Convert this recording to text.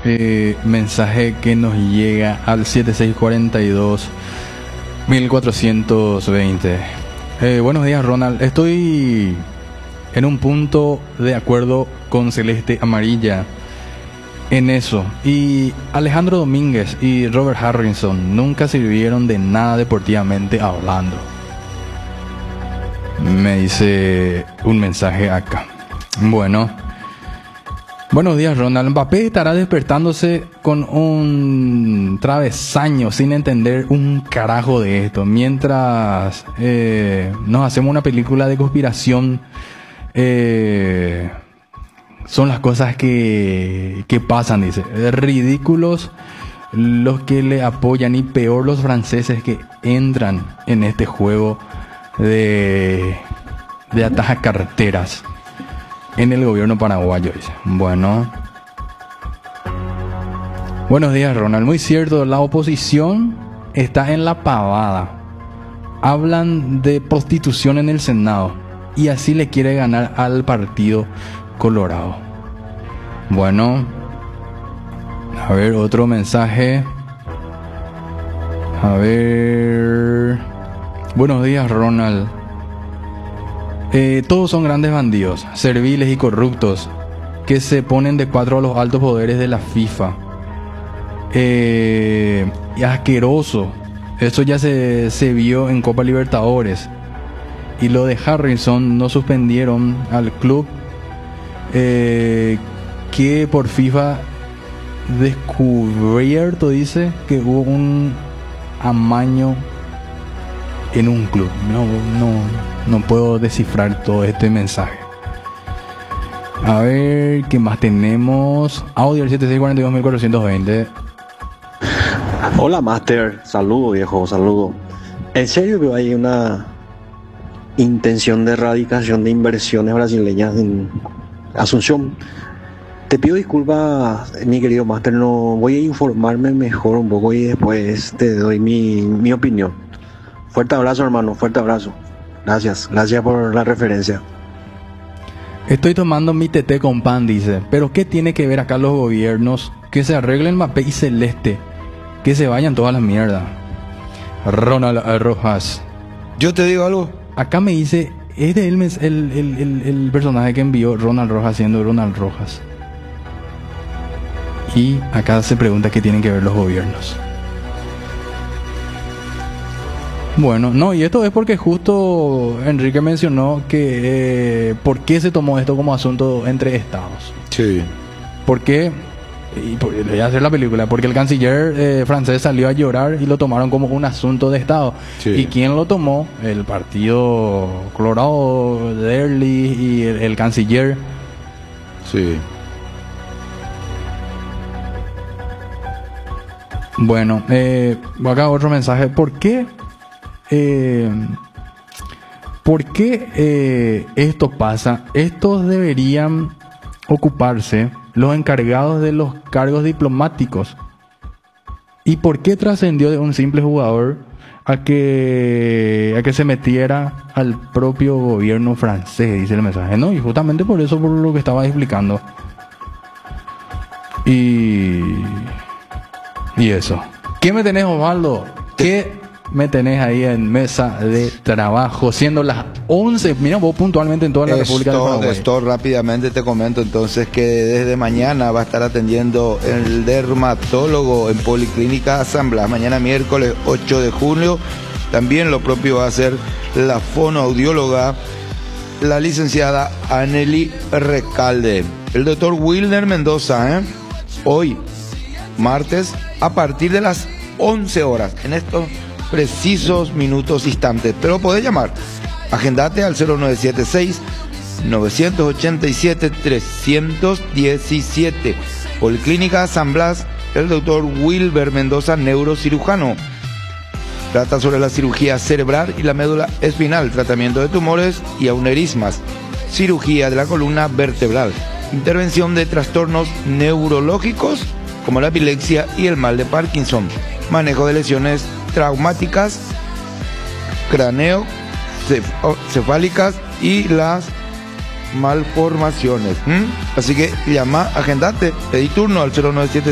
mensaje que nos llega al 7642-1420. Buenos días, Ronald. Estoy en un punto de acuerdo con Celeste Amarilla en eso. Y Alejandro Domínguez y Robert Harrison nunca sirvieron de nada deportivamente hablando. Me dice un mensaje acá. Bueno. Buenos días, Ronald. Mbappé estará despertándose con un travesaño sin entender un carajo de esto. Mientras nos hacemos una película de conspiración, son las cosas que pasan, dice. Ridículos los que le apoyan y peor los franceses que entran en este juego de ataja carteras en el gobierno paraguayo, dice. Bueno. Buenos días, Ronald. Muy cierto, la oposición está en la pavada. Hablan de prostitución en el Senado y así le quiere ganar al Partido Colorado. Bueno. A ver, otro mensaje. A ver. Buenos días, Ronald. Todos son grandes bandidos, serviles y corruptos, que se ponen de cuatro a los altos poderes de la FIFA. Y asqueroso. Eso ya se vio en Copa Libertadores. Y lo de Harrison no suspendieron al club que por FIFA descubierto, dice, que hubo un amaño en un club. No puedo descifrar todo este mensaje. A ver, ¿qué más tenemos? Audio al 7642-1420. Hola, Master. Saludo, viejo, saludo. En serio que hay una intención de erradicación de inversiones brasileñas en Asunción. Te pido disculpas, mi querido Master. No voy a informarme mejor un poco y después te doy mi opinión. Fuerte abrazo, hermano, fuerte abrazo. Gracias por la referencia. Estoy tomando mi teté con pan, dice. Pero ¿qué tiene que ver acá los gobiernos? Que se arreglen Mbappé y Celeste. Que se vayan todas las mierdas. Ronald Rojas. Yo te digo algo. Acá me dice, es de él el personaje que envió Ronald Rojas siendo Ronald Rojas. Y acá se pregunta qué tienen que ver los gobiernos. Bueno, no, y esto es porque justo Enrique mencionó que por qué se tomó esto como asunto entre estados. Sí. ¿Por qué? Y le voy a hacer la película. Porque el canciller francés salió a llorar y lo tomaron como un asunto de estado. Sí. ¿Y quién lo tomó? El partido Colorado, Derly y el canciller. Sí. Bueno, acá otro mensaje. ¿Por qué esto pasa? Estos deberían ocuparse los encargados de los cargos diplomáticos. ¿Y por qué trascendió de un simple jugador a que se metiera al propio gobierno francés? Dice el mensaje, ¿no? Y justamente por eso, por lo que estaba explicando. Y eso. ¿Qué me tenés, Osvaldo? ¿Qué me tenés ahí en mesa de trabajo? Siendo las 11, mira vos puntualmente en toda la República de Paraguay. Esto rápidamente te comento entonces que desde mañana va a estar atendiendo el dermatólogo en Policlínica San Blas. Mañana miércoles 8 de junio. También lo propio va a hacer la fonoaudióloga, la licenciada Anneli Recalde. El doctor Wilner Mendoza, hoy, martes, a partir de las 11 horas, en estos precisos minutos, instantes. Pero podés llamar, agendate al 0976-987-317. Policlínica San Blas, el doctor Wilber Mendoza, neurocirujano. Trata sobre la cirugía cerebral y la médula espinal, tratamiento de tumores y aneurismas, cirugía de la columna vertebral, intervención de trastornos neurológicos como la epilepsia y el mal de Parkinson, manejo de lesiones traumáticas, craneocefálicas y las malformaciones. Así que llama, agendate, pedí turno al 0977